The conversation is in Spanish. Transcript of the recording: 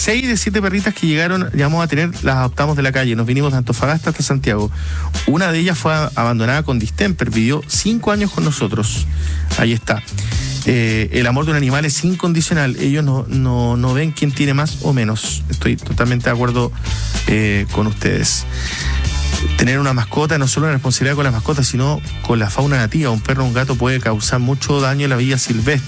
6 de 7 perritas que llegamos a tener, las adoptamos de la calle. Nos vinimos de Antofagasta hasta Santiago. Una de ellas fue abandonada con distemper, vivió 5 años con nosotros. Ahí está. El amor de un animal es incondicional. Ellos no ven quién tiene más o menos. Estoy totalmente de acuerdo con ustedes. Tener una mascota no solo una responsabilidad con las mascotas, sino con la fauna nativa. Un perro o un gato puede causar mucho daño en la vida silvestre.